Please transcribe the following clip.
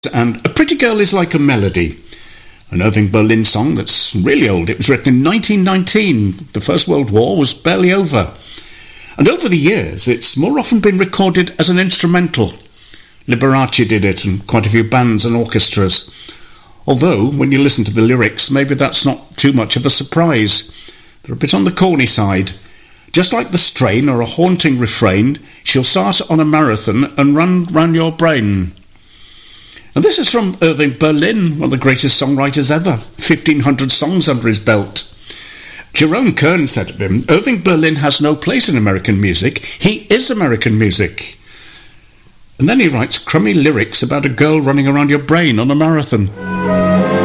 And A Pretty Girl is Like a Melody, an Irving Berlin song that's really old. It was written in 1919. The First World War was barely over. And over the years, it's more often been recorded as an instrumental. Liberace did it, and quite a few bands and orchestras. Although, when you listen to the lyrics, maybe that's not too much of a surprise. They're a bit on the corny side. Just like the strain or a haunting refrain, she'll start on a marathon and run round your brain. And this is from Irving Berlin, one of the greatest songwriters ever. 1,500 songs under his belt. Jerome Kern said of him, Irving Berlin has no place in American music. He is American music. And then he writes crummy lyrics about a girl running around your brain on a marathon.